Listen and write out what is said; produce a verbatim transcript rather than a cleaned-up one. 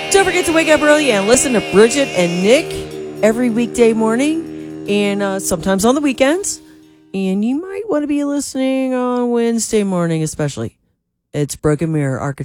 Don't forget to wake up early and listen to Bridget and Nick every weekday morning and uh, sometimes on the weekends. And you might want to be listening on Wednesday morning, especially. It's Broken Mirror Architect.